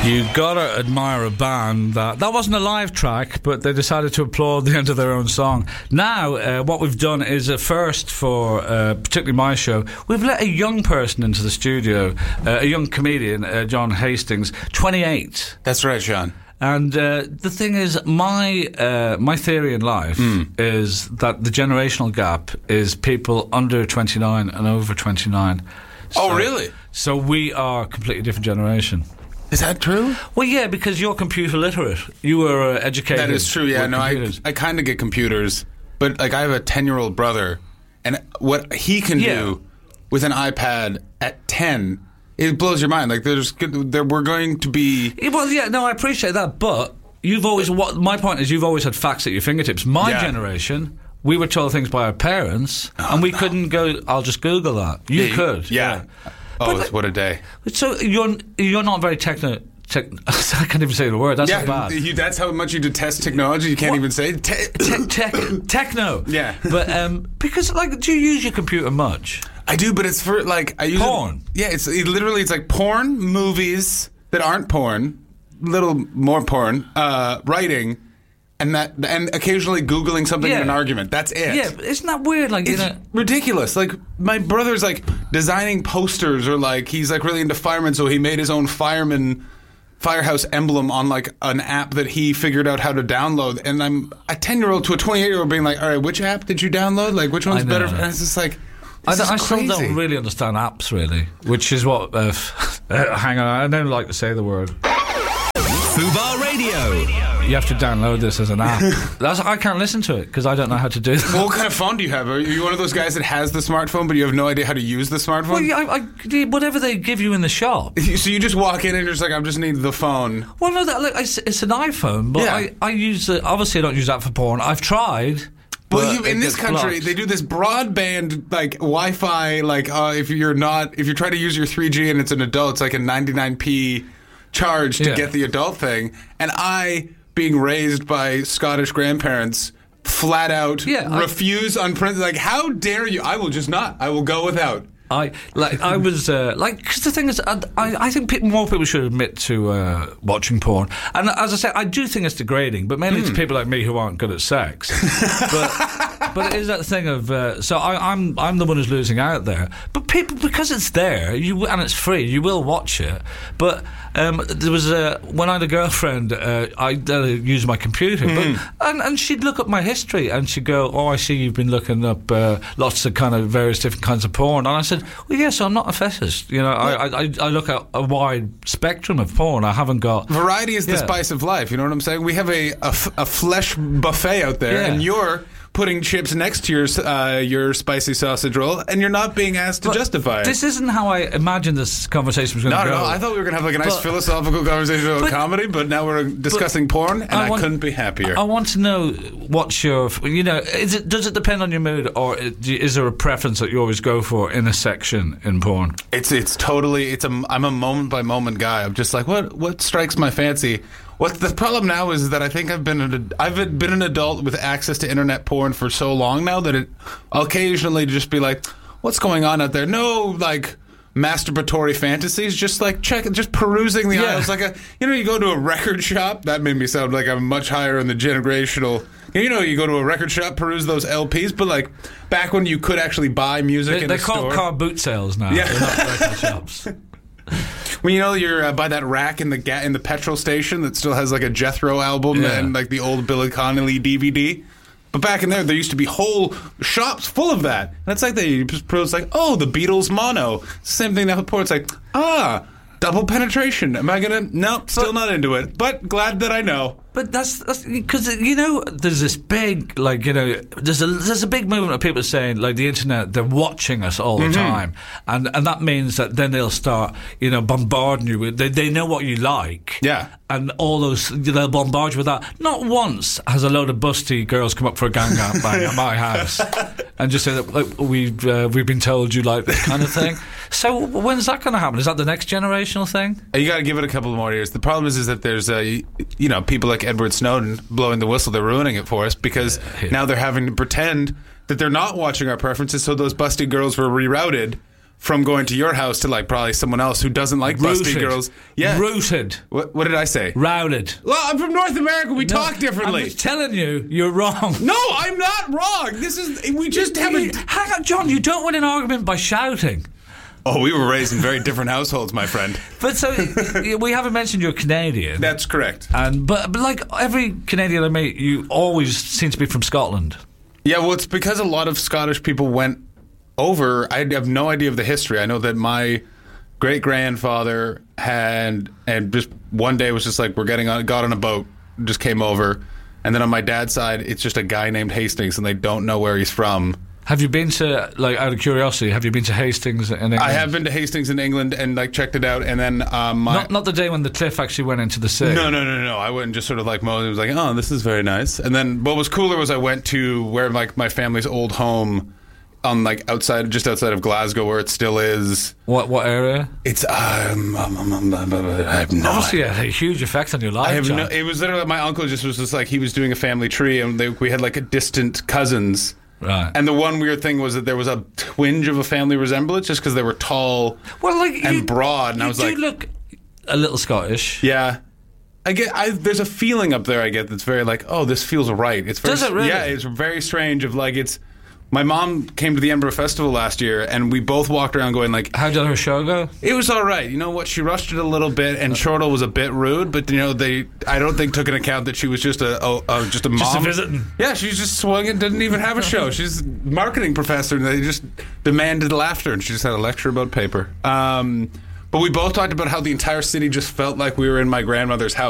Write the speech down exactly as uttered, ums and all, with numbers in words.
You gotta admire a band that that wasn't a live track, but they decided to applaud the end of their own song. Now, uh, what we've done is a first for uh, particularly my show. We've let a young person into the studio, uh, a young comedian, uh, John Hastings, twenty-eight. That's right, John. And uh, the thing is, my uh, my theory in life mm. is that the generational gap is people under twenty-nine and over twenty-nine. So, oh, really? So we are a completely different generation. Is that true? Well, yeah, because you're computer literate. You were uh, educated. That is true, yeah. No, computers. I I kind of get computers, but like I have a ten-year-old brother, and what he can yeah. do with an iPad at ten, it blows your mind. Like there's, there we're going to be. Well, yeah, no, I appreciate that, but you've always. What my point is, you've always had facts at your fingertips. My yeah. generation. We were told things by our parents, oh, and we no. couldn't go. I'll just Google that. You yeah, could, yeah. yeah. Oh, like, what a day! So you're you're not very techno. Tech, I can't even say the word. That's yeah, not bad. You, that's how much you detest technology. You can't what? even say te- te- tech, techno. Yeah, but um, because like, do you use your computer much? I do, but it's for like I use porn. It, yeah, it's it literally it's like porn, movies that aren't porn, little more porn, uh, writing. And that, and occasionally Googling something yeah. in an argument. That's it. Yeah, but isn't that weird? Like, it's you know, ridiculous. Like, my brother's like designing posters, or like he's like really into firemen, so he made his own fireman firehouse emblem on like an app that he figured out how to download. And I'm a ten-year-old to a twenty-eight-year-old being like, all right, which app did you download? Like, which one's better? And it's just like, I, I still don't really understand apps, really, which is what. Uh, uh, hang on, I don't like to say the word. Fubar Radio. You have to download this as an app. That's, I can't listen to it because I don't know how to do that. Well, what kind of phone do you have? Are you one of those guys that has the smartphone but you have no idea how to use the smartphone? Well, yeah, I, I, whatever they give you in the shop. So you just walk in and you're just like, I just need the phone. Well, no, that, like, it's, it's an iPhone, but yeah. I, I use it. Obviously, I don't use that for porn. I've tried. Well, you, in this country, blocked. They do this broadband, like, Wi-Fi, like, uh, if you're not, if you're trying to use your three G and it's an adult, it's like a ninety-nine p charge to yeah. get the adult thing. And I... being raised by Scottish grandparents, flat out yeah, refuse unprinted. Like, how dare you? I will just not. I will go without. I like. I was uh, like, because the thing is, I, I think people, more people should admit to uh, watching porn. And as I say, I do think it's degrading, but mainly mm. to people like me who aren't good at sex. but but it is that thing of uh, so I, I'm I'm the one who's losing out there. But people, because it's there, you and it's free, you will watch it. But um, there was a when I had a girlfriend, uh, I uh, used my computer, mm. but, and and she'd look up my history and she'd go, "Oh, I see you've been looking up uh, lots of kind of various different kinds of porn." And I said, well, yes, I'm not a fetishist. You know, I, I I look at a wide spectrum of porn. I haven't got... Variety is the yeah. spice of life, you know what I'm saying? We have a, a, f- a flesh buffet out there, yeah. and you're putting chips next to your uh, your spicy sausage roll, and you're not being asked to but justify it. This isn't how I imagined this conversation was going to no, go. No, no, I thought we were going to have like a nice but, philosophical conversation about but, comedy, but now we're discussing but, porn, and I, want, I couldn't be happier. I want to know what's your, you know, is it does it depend on your mood, or is there a preference that you always go for in a section in porn? It's it's totally, it's a, I'm a moment-by-moment guy. I'm just like, what what strikes my fancy? What the problem now is that I think I've been an, I've been an adult with access to internet porn for so long now that it, I'll occasionally just be like, what's going on out there? No, like, masturbatory fantasies, just like check, just perusing the yeah. aisles. Like a, you know, you go to a record shop. That made me sound like I'm much higher in the generational. You know, you go to a record shop, peruse those L Ps, but like back when you could actually buy music they, in they're a store. called car boot sales now. Yeah. They're not record shops. When you know you're uh, by that rack in the ga- in the petrol station that still has like a Jethro album yeah. and like the old Billy Connolly D V D. But back in there, there used to be whole shops full of that. That's like they just it's like, oh, the Beatles mono. Same thing now with porn. It's like, ah, double penetration. Am I gonna? Nope, still not into it. But glad that I know. But that's because, you know, there's this big, like, you know, there's a there's a big movement of people saying, like, the internet, they're watching us all the mm-hmm. time. And and that means that then they'll start, you know, bombarding you with, they, they know what you like. Yeah. And all those, they'll bombard you with that. Not once has a load of busty girls come up for a gang bang at my house and just say that, like, we've, uh, we've been told you like this kind of thing. So when's that going to happen? Is that the next generational thing? You got to give it a couple more years. The problem is, is that there's, uh, you know, people like Edward Snowden blowing the whistle. They're ruining it for us because yeah, yeah. now they're having to pretend that they're not watching our preferences, so those busty girls were rerouted from going to your house to like probably someone else who doesn't like busty Rooted. girls. Yeah. Rooted. What, what did I say? Routed. Well, I'm from North America. We No, talk differently. I'm just telling you, you're wrong. No, I'm not wrong. This is we just haven't. Hang on, John. You don't win an argument by shouting. Oh, we were raised in very different households, my friend. But so we haven't mentioned you're Canadian. That's correct. And but, but like every Canadian I meet, you always seem to be from Scotland. Yeah, well, it's because a lot of Scottish people went over. I have no idea of the history. I know that my great grandfather had, and just one day was just like, we're getting on, got on a boat, just came over. And then on my dad's side, it's just a guy named Hastings, and they don't know where he's from. Have you been to, like, out of curiosity, have you been to Hastings in England? I have been to Hastings in England and like checked it out, and then um, my Not, not the day when the cliff actually went into the sea. No, no, no, no. I went and just sort of like mowed. It was like, oh, this is very nice. And then what was cooler was I went to where like my family's old home, on like outside, just outside of Glasgow, where it still is. What what area? It's um, um, um, um, um, I have no. Obviously, it had a huge effect on your life. I have John. no. It was literally my uncle just was just like he was doing a family tree, and they, we had like a distant cousins. Right. And the one weird thing was that there was a twinge of a family resemblance, just because they were tall, well, like and you, broad, and you I was do like, look a little Scottish. yeah. I get. I, there's a feeling up there I get that's very like, oh, this feels right. It's very, Does it really? Yeah, it's very strange. Of like, it's. My mom came to the Edinburgh Festival last year, and we both walked around going like, How did her show go? it was all right. You know what? She rushed it a little bit, and Chortle was a bit rude. But you know, they. I don't think took into account that she was just a, a, a just a mom. Just a visiting. Yeah, she just swung it. Didn't even have a show. She's a marketing professor, and they just demanded laughter, and she just had a lecture about paper. Um, but we both talked about how the entire city just felt like we were in my grandmother's house.